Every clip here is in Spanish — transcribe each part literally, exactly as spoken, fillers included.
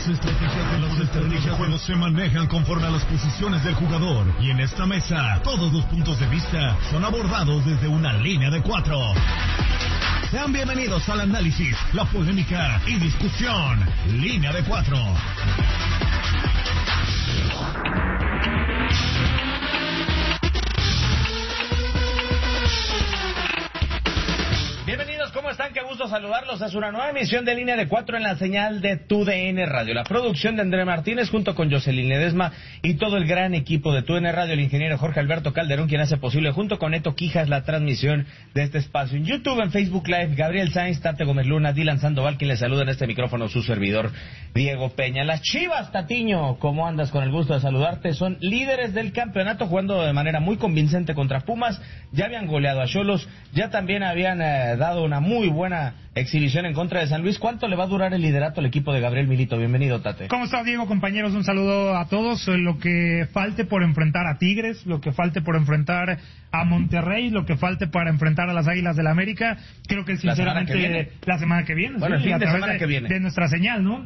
estrategias de los estrategias de juego se manejan conforme a las posiciones del jugador. Y en esta mesa, todos los puntos de vista son abordados desde una línea de cuatro. Sean bienvenidos al análisis, la polémica y discusión. Línea de cuatro. Bienvenidos, ¿cómo están? Qué gusto saludarlos. Es una nueva emisión de Línea de Cuatro en la señal de Tu D N Radio. La producción de André Martínez junto con Jocelyn Ledesma y todo el gran equipo de Tu D N Radio, el ingeniero Jorge Alberto Calderón, quien hace posible junto con Neto Quijas la transmisión de este espacio en YouTube, en Facebook Live. Gabriel Sainz, Tate Gómez Luna, Dylan Sandoval, quien les saluda en este micrófono, su servidor Diego Peña. Las Chivas, Tatiño, ¿cómo andas? Con el gusto de saludarte. Son líderes del campeonato, jugando de manera muy convincente contra Pumas. Ya habían goleado a Xolos, ya también habían eh, dado una muy buena exhibición en contra de San Luis. ¿Cuánto le va a durar el liderato al equipo de Gabriel Milito? Bienvenido, Tate. ¿Cómo estás, Diego? Compañeros, un saludo a todos. Lo que falte por enfrentar a Tigres, lo que falte por enfrentar a Monterrey, lo que falte para enfrentar a las Águilas del la América, creo que sinceramente la semana que viene, la semana que viene, bueno, sí, el fin a de través semana de, que viene. de nuestra señal, ¿no?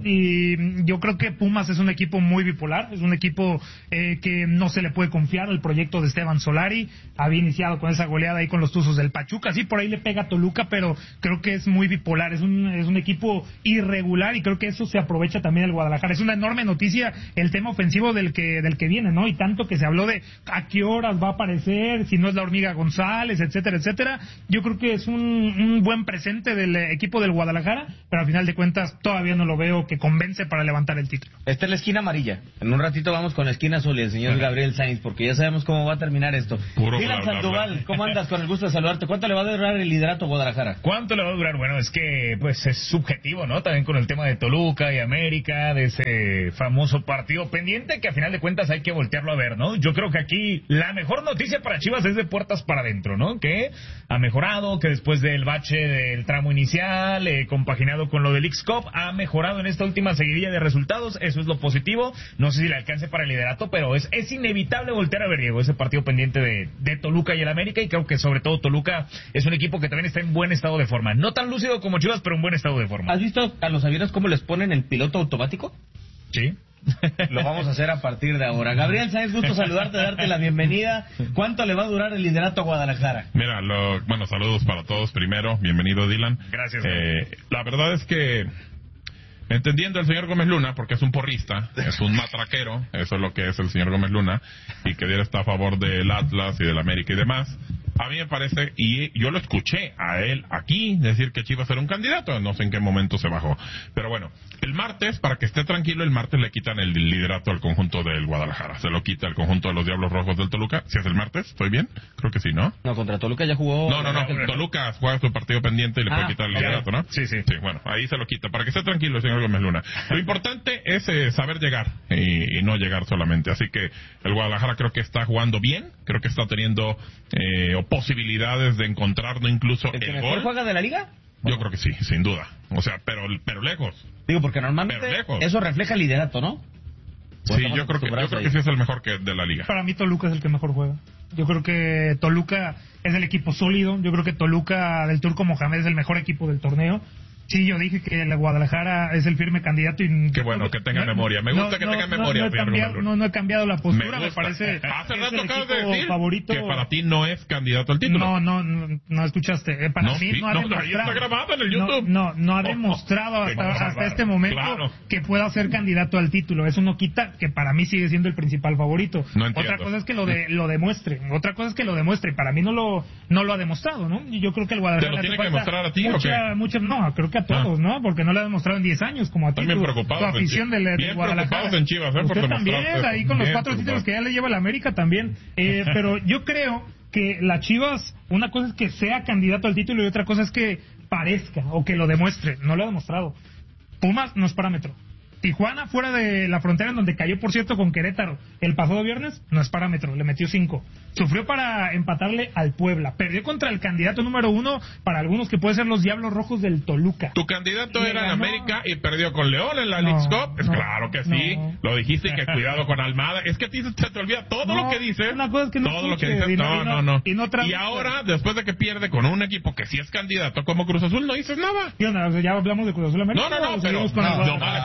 Y yo creo que Pumas es un equipo muy bipolar, es un equipo eh, que no se le puede confiar al proyecto de Esteban Solari. Había iniciado con esa goleada ahí con los Tuzos del Pachuca, sí, por ahí le pega a Toluca, pero creo que es muy bipolar, es un, es un equipo irregular y creo que eso se aprovecha también el Guadalajara. Es una enorme noticia el tema ofensivo del que del que viene, ¿no? Y tanto que se habló de a qué horas va a aparecer, si no es la Hormiga González, etcétera, etcétera. Yo creo que es un, un buen presente del equipo del Guadalajara, pero al final de cuentas todavía no lo veo que convence para levantar el título. Esta es la esquina amarilla. En un ratito vamos con la esquina azul y el señor Gabriel Sainz, porque ya sabemos cómo va a terminar esto. Puro Dylan bla, bla, Sandoval, bla. ¿cómo andas? Con el gusto de saludarte. ¿Cuánto le va a durar el liderato a Guadalajara? ¿Cuánto le va a durar? Bueno, es que pues es subjetivo, ¿no? También con el tema de Toluca y América, de ese famoso partido pendiente que a final de cuentas hay que voltearlo a ver, ¿no? Yo creo que aquí la mejor noticia para Chivas es de puertas para adentro, ¿no? Que ha mejorado, que después del bache del tramo inicial, eh, compaginado con lo del X-Cup, ha mejorado en esta última seguidilla de resultados. Eso es lo positivo. No sé si le alcance para el liderato, pero es, es inevitable voltear a ver, Diego, ese partido pendiente de, de Toluca y el América, y creo que sobre todo Toluca es un equipo que también está en buen estado de forma. No tan lúcido como Chivas, pero en buen estado de forma. ¿Has visto a los aviones cómo les ponen el piloto automático? Sí. Lo vamos a hacer a partir de ahora. Gabriel Sáenz, gusto saludarte, darte la bienvenida. ¿Cuánto le va a durar el liderato a Guadalajara? Mira, lo, bueno, saludos para todos primero. Bienvenido, Dylan. Gracias. Eh, la verdad es que, entendiendo al señor Gómez Luna, porque es un porrista, es un matraquero, eso es lo que es el señor Gómez Luna, y que él está a favor del Atlas y del América y demás. A mí me parece, y yo lo escuché a él aquí decir que Chivas era un candidato, no sé en qué momento se bajó. Pero bueno, el martes, para que esté tranquilo, el martes le quitan el liderato al conjunto del Guadalajara. Se lo quita el conjunto de los Diablos Rojos del Toluca. ¿Si es el martes? ¿Estoy bien? Creo que sí, ¿no? No, contra Toluca ya jugó. No, no, no. Toluca juega su partido pendiente y le Ah, puede quitar el okay. liderato, ¿no? Sí, sí. Sí, bueno, ahí se lo quita. Para que esté tranquilo el señor Gómez Luna. Lo importante es eh, saber llegar y, y no llegar solamente. Así que el Guadalajara creo que está jugando bien. Creo que está teniendo eh, o posibilidades de encontrarlo incluso ¿El que el mejor gol. juega de la liga? Yo creo que sí, sin duda. O sea, pero pero lejos. Digo, porque normalmente Pero lejos. eso refleja liderato, ¿no? Sí, yo creo que yo creo que sí es el mejor que de la liga. Para mí Toluca es el que mejor juega. Yo creo que Toluca es el equipo sólido. Yo creo que Toluca del Turco Mohamed es el mejor equipo del torneo. Sí, yo dije que la Guadalajara es el firme candidato y... Qué bueno, que tenga no, memoria. Me gusta no, que no, tenga no, memoria. No, he cambiado, no, no he cambiado la postura, me, me parece... Hace es rato el acabas de equipo decir favorito. que para ti no es candidato al título. No, no, no, no escuchaste. Eh, para No, mí sí, no ha no, demostrado... ahí está grabado en el YouTube. No, no, no ha Oh, demostrado oh, hasta, vamos a hasta hablar. este momento Claro. que pueda ser candidato al título. Eso no quita que para mí sigue siendo el principal favorito. No entiendo. Otra cosa es que lo de, lo demuestre. Otra cosa es que lo demuestre. Para mí no lo, no lo ha demostrado, ¿no? Y yo creo que el Guadalajara... ¿Te lo le tiene hace que falta demostrar a ti mucha, o qué? mucha, no, creo que a todos, Ah. ¿no? Porque no lo ha demostrado en diez años como a ti. También tu, preocupados tu en afición Chivas. del, del Bien Guadalajara. preocupados en Chivas, ¿eh? Por Usted demostrar también, eso. ahí con los Bien cuatro títulos preocupados. que ya le lleva la América también. Eh, pero yo creo que la Chivas, una cosa es que sea candidato al título y otra cosa es que parezca o que lo demuestre. No lo ha demostrado. Pumas no es parámetro. Tijuana, fuera de la frontera, en donde cayó, por cierto, con Querétaro el pasado viernes, no es parámetro, le metió cinco. Sufrió para empatarle al Puebla. Perdió contra el candidato número uno, para algunos que puede ser los Diablos Rojos del Toluca. Tu candidato Le era en ganó... América y perdió con León en la No, Leagues Cup. Es no, claro que sí. no. Lo dijiste y que cuidado con Almada. Es que a ti se te olvida todo No, lo que dices. una cosa es que no todo lo que escuche, dices. y no- No, y no, no- no. y no transmite. ahora, después de que pierde con un equipo que sí es candidato como Cruz Azul, no dices nada. ¿Qué onda? O sea, ¿ya hablamos de Cruz Azul América? No, no, no, ¿O pero seguimos con no, el no, Guadalajara? no, seguimos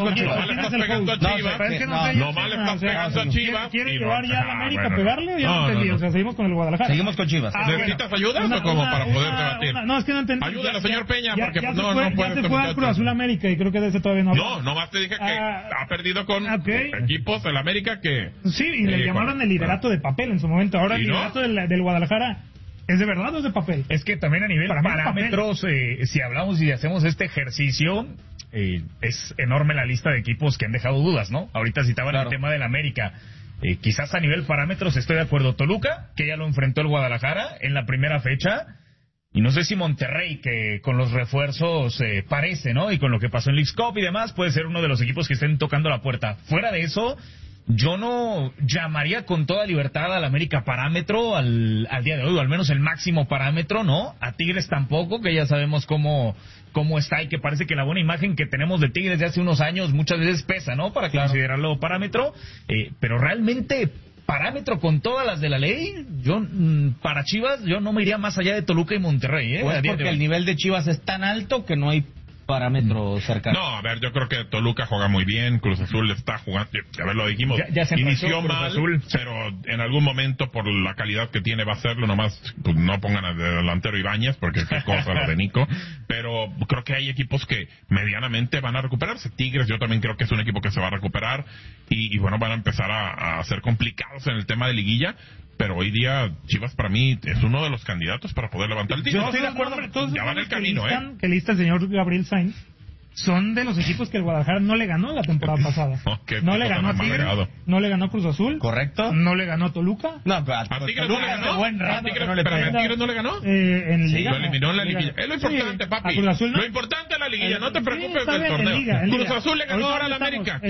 con Chivas. Nomás le estás ¿Quién es el pegando a host? Chivas. Pero es que no No, sé, nomás le o estás sea, pegando a ¿quiere- Chivas ¿Quiere y no- llevar ya a la Ah, América bueno, a pegarle o ya no, no no, entendí? no. O sea, seguimos con el Guadalajara. Seguimos con Chivas. Ah, ¿Necesitas ayuda Una- o como una- para poder una- debatir? una- no, es que no entendí. Ayúdale, Ya- señor ya- Peña, ya- porque ya pues, se no, fue, no puede ya se este fue al muchacho. Cruz Azul América y creo que de ese todavía no No, hablamos. nomás te dije que Ah, ha perdido con ok. equipos del América que... Sí, y le Eh, llamaron con- el liderato de papel en su momento. Ahora el ¿Y no? liderato del, del Guadalajara, ¿es de verdad o es de papel? Es que también a nivel Para mí es parámetros, eh, si hablamos y hacemos este ejercicio, eh, es enorme la lista de equipos que han dejado dudas, ¿no? Ahorita citaban Claro. el tema del América. Eh, quizás a nivel parámetros estoy de acuerdo. Toluca, que ya lo enfrentó el Guadalajara en la primera fecha. Y no sé si Monterrey, que con los refuerzos eh, parece, ¿no? Y con lo que pasó en Leagues Cup y demás, puede ser uno de los equipos que estén tocando la puerta. Fuera de eso, yo no llamaría con toda libertad al América parámetro al, al día de hoy, o al menos el máximo parámetro, ¿no? A Tigres tampoco, que ya sabemos cómo, cómo está y que parece que la buena imagen que tenemos de Tigres de hace unos años muchas veces pesa, ¿no? Para Claro. considerarlo parámetro, eh, pero realmente parámetro con todas las de la ley, yo mm, para Chivas yo no me iría más allá de Toluca y Monterrey, ¿eh? Pues A día de porque hoy. el nivel de Chivas es tan alto que no hay parámetro cercano. No, a ver, yo creo que Toluca juega muy bien, Cruz Azul está jugando, a ver, lo dijimos, Ya- ya se inició empezó Cruz mal, Azul. pero en algún momento por la calidad que tiene va a hacerlo, nomás pues, no pongan al delantero Ibáñez, porque qué cosa la de Nico, pero creo que hay equipos que medianamente van a recuperarse. Tigres yo también creo que es un equipo que se va a recuperar y, y bueno, van a empezar a, a ser complicados en el tema de liguilla, pero hoy día Chivas para mí es uno de los candidatos para poder levantar el título. Yo estoy de acuerdo. Todos Ya va en el los que camino, ¿eh? listan- que lista el señor Gabriel Sainz son de los equipos que el Guadalajara no le ganó la temporada pasada. Oh, qué No le tipo ganó a tan Tigres, amargado. no le ganó a Cruz Azul, ¿Correcto? no le ganó a Toluca. No, pero ¿A Tigres no le Toluca ganó? hace buen ¿A rato Tigres, que no le pero pega. a Tigres no le ganó? Eh, en Sí, Liga. Lo eliminó en la no, liguilla. Es lo Sí, importante, papi. a Cruz Azul no. Lo importante es la liguilla. No te Sí, preocupes está del bien, en torneo. Liga, en Cruz Liga. Azul le ganó Ahorita ahora a la estamos- América. en ¿Qué